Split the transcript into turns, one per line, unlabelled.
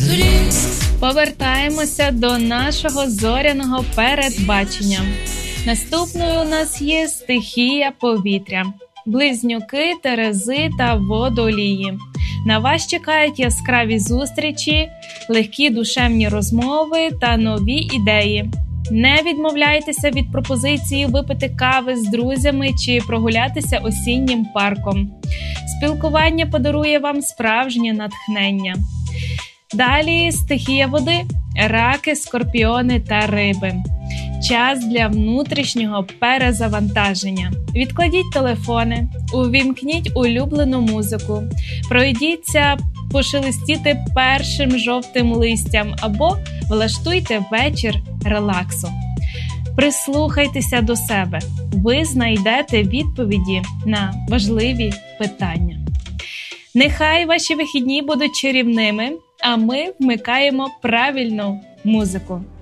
Повертаємося до нашого зоряного передбачення. Наступною у нас є стихія повітря. Близнюки, Терези та Водолії. На вас чекають яскраві зустрічі, легкі душевні розмови та нові ідеї. Не відмовляйтеся від пропозиції випити кави з друзями чи прогулятися осіннім парком. Спілкування подарує вам справжнє натхнення. Далі стихія води – раки, скорпіони та риби. Час для внутрішнього перезавантаження. Відкладіть телефони, увімкніть улюблену музику, пройдіться пошелестіти першим жовтим листям або влаштуйте вечір релаксу. Прислухайтеся до себе. Ви знайдете відповіді на важливі питання. Нехай ваші вихідні будуть чарівними, а ми вмикаємо правильну музику.